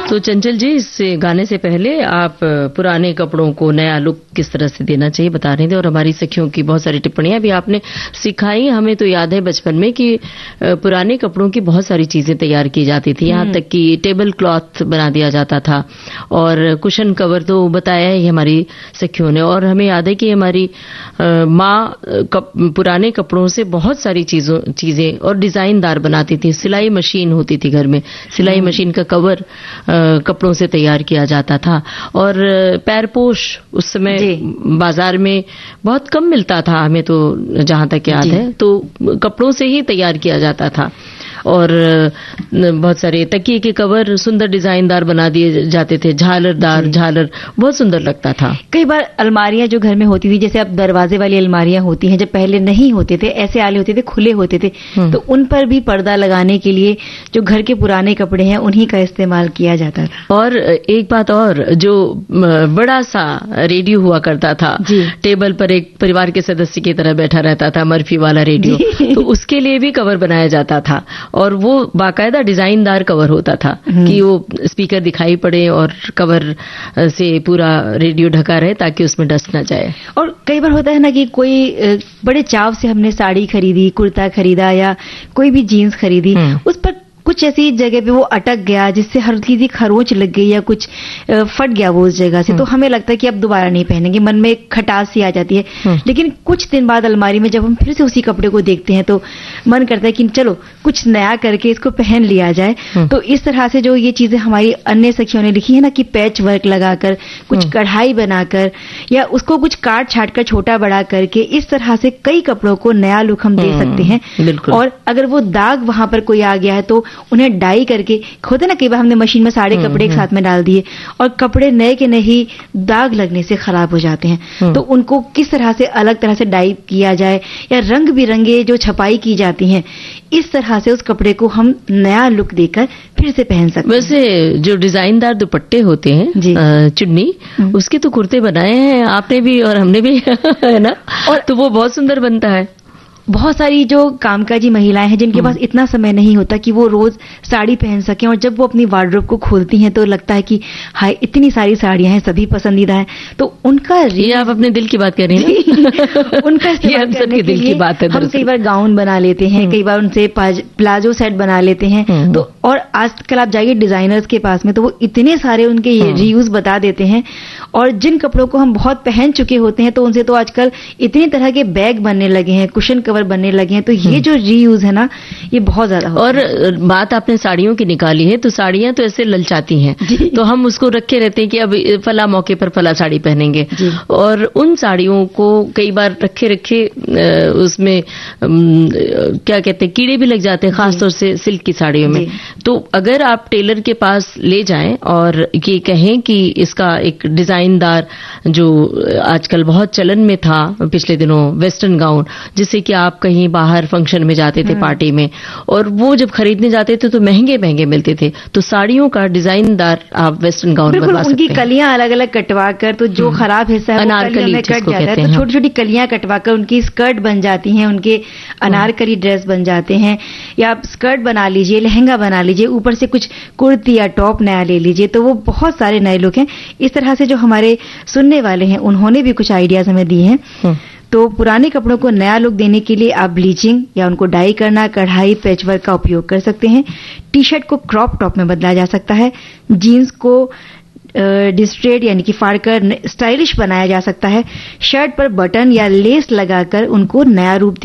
तो चंचल जी, इस गाने से पहले आप पुराने कपड़ों को नया लुक किस तरह से देना चाहिए बता रहे थे, और हमारी सखियों की बहुत सारी टिप्पणियां भी आपने सिखाई। हमें तो याद है बचपन में कि पुराने कपड़ों की बहुत सारी चीजें तैयार की जाती थी, यहाँ तक कि टेबल क्लॉथ बना दिया जाता था और कुशन कवर तो बताया ही हमारी सखियों ने। और हमें याद है कि हमारी माँ पुराने कपड़ों से बहुत सारी चीजें और डिजाइनदार बनाती थी। सिलाई मशीन होती थी घर में, सिलाई मशीन का कवर कपड़ों से तैयार किया जाता था। और पैरपोश उस समय बाजार में बहुत कम मिलता था, हमें तो जहां तक याद है, तो कपड़ों से ही तैयार किया जाता था। और बहुत सारे तकिए के कवर सुंदर डिजाइनदार बना दिए जाते थे, झालरदार झालर, बहुत सुंदर लगता था। कई बार अलमारियां जो घर में होती थी, जैसे अब दरवाजे वाली अलमारियां होती हैं, जब पहले नहीं होते थे, ऐसे आले होते थे, खुले होते थे, तो उन पर भी पर्दा लगाने के लिए जो घर के पुराने कपड़े हैं उन्हीं का इस्तेमाल किया जाता था। और एक बात और, जो बड़ा सा रेडियो हुआ करता था, टेबल पर एक परिवार के सदस्य की तरह बैठा रहता था, मर्फी वाला रेडियो, तो उसके लिए भी कवर बनाया जाता था और वो बाकायदा डिजाइनदार कवर होता था कि वो स्पीकर दिखाई पड़े और कवर से पूरा रेडियो ढका रहे ताकि उसमें डस्ट ना जाए। और कई बार होता है ना कि कोई बड़े चाव से हमने साड़ी खरीदी, कुर्ता खरीदा या कोई भी जीन्स खरीदी, उस पर कुछ ऐसी जगह पे वो अटक गया जिससे हल्की सी खरोंच लग गई या कुछ फट गया वो उस जगह से, तो हमें लगता है कि अब दोबारा नहीं पहनेंगे, मन में खटास सी आ जाती है। लेकिन कुछ दिन बाद अलमारी में जब हम फिर से उसी कपड़े को देखते हैं तो मन करता है कि चलो कुछ नया करके इसको पहन लिया जाए। तो इस तरह से जो ये चीजें हमारी अन्य सखियों ने लिखी है ना कि पैच वर्क लगाकर, कुछ कढ़ाई बनाकर या उसको कुछ काट छाट कर छोटा बड़ा करके, इस तरह से कई कपड़ों को नया लुक हम दे सकते हैं। और अगर वो दाग वहां पर कोई आ गया है तो उन्हें डाई करके, होता है ना कई बार हमने मशीन में सारे कपड़े एक साथ में डाल दिए और कपड़े नए के नए ही दाग लगने से खराब हो जाते हैं, तो उनको किस तरह से अलग तरह से डाई किया जाए या रंग बिरंगे जो छपाई की जाती है, इस तरह से उस कपड़े को हम नया लुक देकर फिर से पहन सकते हैं। वैसे जो डिजाइनदार दुपट्टे होते हैं, चुन्नी, उसके तो कुर्ते बनाए हैं आपने भी और हमने भी है ना, और तो वो बहुत सुंदर बनता है। बहुत सारी जो कामकाजी महिलाएं हैं जिनके पास इतना समय नहीं होता कि वो रोज साड़ी पहन सकें, और जब वो अपनी वार्डरोब को खोलती हैं तो लगता है कि हाय इतनी सारी साड़ियां हैं, सभी पसंदीदा हैं, तो उनका ये आप अपने दिल की बात कर रही हैं उनका इस्तेमाल करने के लिए हम कई बार गाउन बना लेते हैं, कई बार उनसे प्लाजो सेट बना लेते हैं। तो और आजकल आप जाइए डिजाइनर्स के पास में तो वो इतने सारे उनके रीयूज बता देते हैं, और जिन कपड़ों को हम बहुत पहन चुके होते हैं तो उनसे तो आजकल इतनी तरह के बैग बनने लगे हैं, कुशन कवर बनने लगे हैं, तो ये जो रीयूज है ना ये बहुत ज्यादा होता है। और बात आपने साड़ियों की निकाली है, तो साड़ियां तो ऐसे ललचाती हैं, तो हम उसको रखे रहते हैं कि अब फला मौके पर फला साड़ी पहनेंगे, और उन साड़ियों को कई बार रखे रखे उसमें क्या कहते हैं, कीड़े भी लग जाते हैं, खासतौर से सिल्क की साड़ियों में। तो अगर आप टेलर के पास ले जाएं और ये कहें कि इसका एक डिजाइनदार, जो आजकल बहुत चलन में था पिछले दिनों, वेस्टर्न गाउन, जिससे कि आप कहीं बाहर फंक्शन में जाते थे पार्टी में, और वो जब खरीदने जाते थे तो महंगे महंगे मिलते थे, तो साड़ियों का डिजाइनदार आप वेस्टर्न गाउन बनवा सकते हैं। उनकी कलियां अलग अलग कटवा कर, तो जो खराब हिस्सा है अनारकली में कट जाता है, तो छोटी छोटी कलियां कटवा कर उनकी स्कर्ट बन जाती हैं, उनके अनारकली ड्रेस बन जाते हैं, या आप स्कर्ट बना लीजिए, लहंगा बना लीजिए, ऊपर से कुछ कुर्ती या टॉप नया ले लीजिए, तो वो बहुत सारे नए लुक हैं। इस तरह से जो हमारे सुनने वाले हैं उन्होंने भी कुछ आइडियाज हमें दिए हैं। तो पुराने कपड़ों को नया लुक देने के लिए आप ब्लीचिंग या उनको डाई करना, कढ़ाई, पैचवर्क का उपयोग कर सकते हैं। टी शर्ट को क्रॉप टॉप में बदला जा सकता है, जीन्स को डिस्ट्रेट यानी कि फाड़कर स्टाइलिश बनाया जा सकता है, शर्ट पर बटन या लेस लगाकर उनको नया रूप